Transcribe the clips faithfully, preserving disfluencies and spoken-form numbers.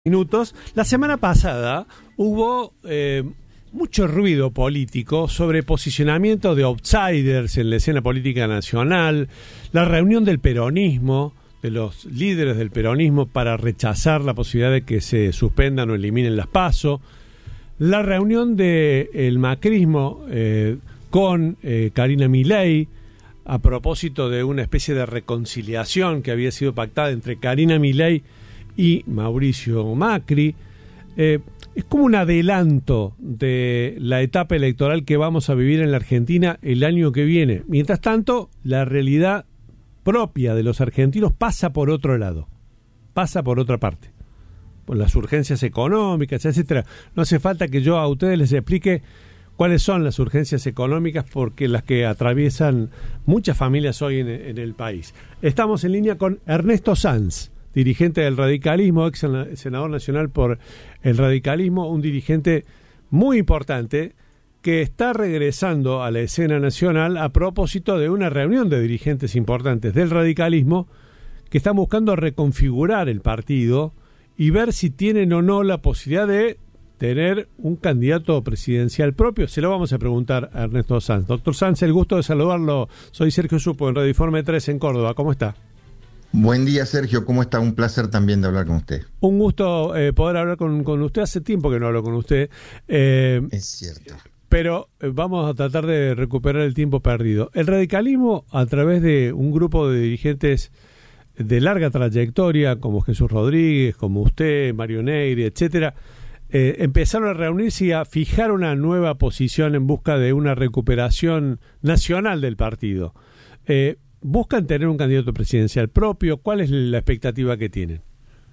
Minutos. La semana pasada hubo eh, mucho ruido político sobre posicionamiento de outsiders en la escena política nacional, la reunión del peronismo, de los líderes del peronismo para rechazar la posibilidad de que se suspendan o eliminen las PASO, la reunión del macrismo eh, con eh, Karina Milei a propósito de una especie de reconciliación que había sido pactada entre Karina Milei y Mauricio Macri. Eh, es como un adelanto de la etapa electoral que vamos a vivir en la Argentina el año que viene. Mientras tanto, la realidad propia de los argentinos pasa por otro lado, pasa por otra parte, por las urgencias económicas, etcétera. No hace falta que yo a ustedes les explique cuáles son las urgencias económicas, porque las que atraviesan muchas familias hoy en, en el país. Estamos en línea con Ernesto Sanz, dirigente del radicalismo, ex senador nacional por el radicalismo, un dirigente muy importante que está regresando a la escena nacional a propósito de una reunión de dirigentes importantes del radicalismo que están buscando reconfigurar el partido y ver si tienen o no la posibilidad de tener un candidato presidencial propio. Se lo vamos a preguntar a Ernesto Sanz. Doctor Sanz, el gusto de saludarlo. Soy Sergio Supo, en Radio Informe tres en Córdoba. ¿Cómo está? Buen día, Sergio. ¿Cómo está? Un placer también de hablar con usted. Un gusto eh, poder hablar con, con usted. Hace tiempo que no hablo con usted. Eh, es cierto. Pero eh, vamos a tratar de recuperar el tiempo perdido. El radicalismo, a través de un grupo de dirigentes de larga trayectoria, como Jesús Rodríguez, como usted, Mario Negri, etcétera, eh, empezaron a reunirse y a fijar una nueva posición en busca de una recuperación nacional del partido. Eh, ¿Buscan tener un candidato presidencial propio? ¿Cuál es la expectativa que tienen?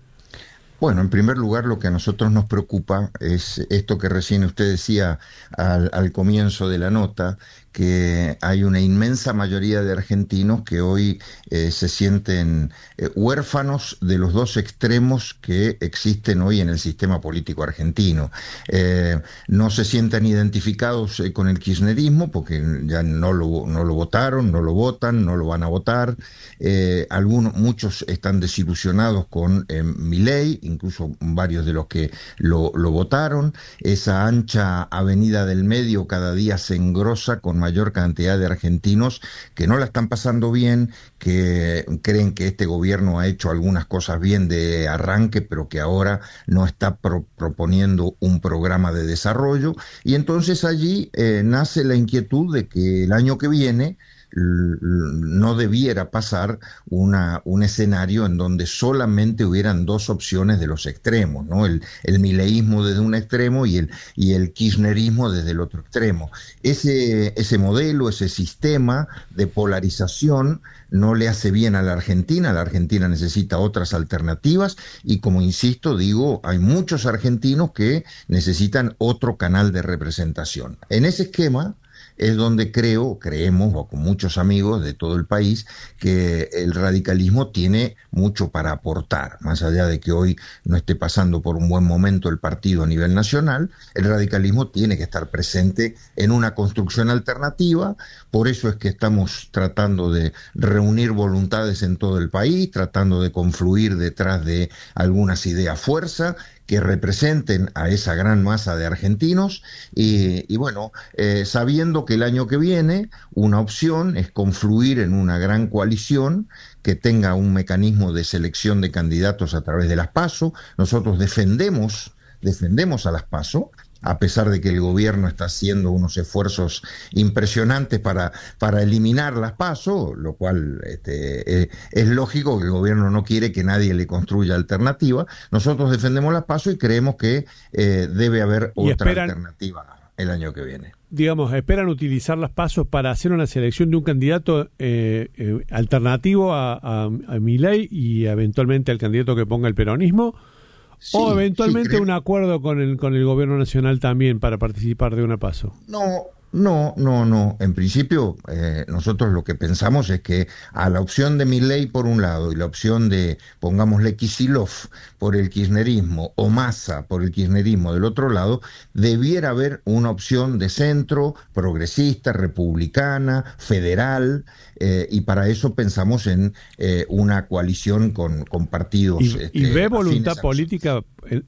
Bueno, en primer lugar, lo que a nosotros nos preocupa es esto que recién usted decía al, al comienzo de la nota, que hay una inmensa mayoría de argentinos que hoy eh, se sienten eh, huérfanos de los dos extremos que existen hoy en el sistema político argentino. Eh, no se sienten identificados eh, con el kirchnerismo porque ya no lo, no lo votaron, no lo votan, no lo van a votar. Eh, algunos, muchos están desilusionados con eh, Milei, incluso varios de los que lo, lo votaron. Esa ancha avenida del medio cada día se engrosa con mayor cantidad de argentinos que no la están pasando bien, que creen que este gobierno ha hecho algunas cosas bien de arranque, pero que ahora no está pro proponiendo un programa de desarrollo, y entonces allí eh, nace la inquietud de que el año que viene no debiera pasar una, un escenario en donde solamente hubieran dos opciones de los extremos, ¿no? El, el mileísmo desde un extremo y el, y el kirchnerismo desde el otro extremo. Ese, ese modelo, ese sistema de polarización no le hace bien a la Argentina. La Argentina necesita otras alternativas y, como insisto, digo, hay muchos argentinos que necesitan otro canal de representación. En ese esquema es donde creo, creemos, o con muchos amigos de todo el país, que el radicalismo tiene mucho para aportar. Más allá de que hoy no esté pasando por un buen momento el partido a nivel nacional, el radicalismo tiene que estar presente en una construcción alternativa. Por eso es que estamos tratando de reunir voluntades en todo el país, tratando de confluir detrás de algunas ideas fuerza que representen a esa gran masa de argentinos y, y bueno, eh, sabiendo que el año que viene una opción es confluir en una gran coalición que tenga un mecanismo de selección de candidatos a través de las PASO. Nosotros defendemos, defendemos a las PASO, a pesar de que el gobierno está haciendo unos esfuerzos impresionantes para, para eliminar las PASO, lo cual este, eh, es lógico que el gobierno no quiere que nadie le construya alternativa. Nosotros defendemos las PASO y creemos que eh, debe haber otra esperan, alternativa el año que viene. Digamos, ¿esperan utilizar las PASO para hacer una selección de un candidato eh, eh, alternativo a, a, a Milei y eventualmente al candidato que ponga el peronismo? Sí, o eventualmente sí, un acuerdo con el con el gobierno nacional también para participar de una PASO. No, No, no, no. En principio, eh, nosotros lo que pensamos es que a la opción de Milei por un lado y la opción de, pongámosle, Kicillof por el kirchnerismo o Massa por el kirchnerismo del otro lado, debiera haber una opción de centro, progresista, republicana, federal, eh, y para eso pensamos en eh, una coalición con, con partidos. ¿Y, Este, y ve voluntad afines a política